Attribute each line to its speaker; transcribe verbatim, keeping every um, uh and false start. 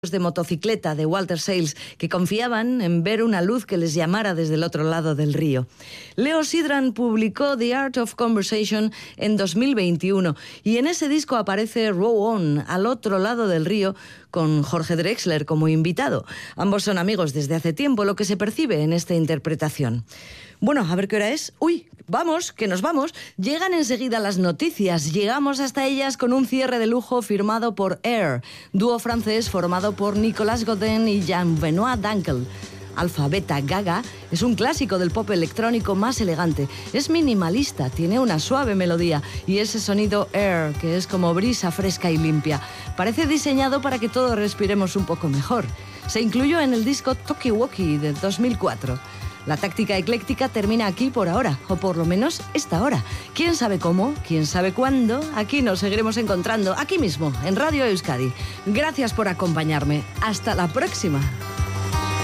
Speaker 1: de motocicleta de Walter Sales que confiaban en ver una luz que les llamara desde el otro lado del río. Leo Sidran publicó The Art of Conversation en dos mil veintiuno y en ese disco aparece Row On, al otro lado del río, con Jorge Drexler como invitado. Ambos son amigos desde hace tiempo, lo que se percibe en esta interpretación. Bueno, a ver qué hora es. ¡Uy! Vamos, que nos vamos. Llegan enseguida las noticias. Llegamos hasta ellas con un cierre de lujo firmado por Air, dúo francés formado por Nicolas Godin y Jean-Benoît Dankel. Alfa Beta Gaga es un clásico del pop electrónico más elegante. Es minimalista, tiene una suave melodía y ese sonido Air, que es como brisa fresca y limpia. Parece diseñado para que todos respiremos un poco mejor. Se incluyó en el disco Talkie-Walkie de dos mil cuatro. La táctica ecléctica termina aquí por ahora, o por lo menos esta hora. ¿Quién sabe cómo? ¿Quién sabe cuándo? Aquí nos seguiremos encontrando, aquí mismo, en Radio Euskadi. Gracias por acompañarme. Hasta la próxima.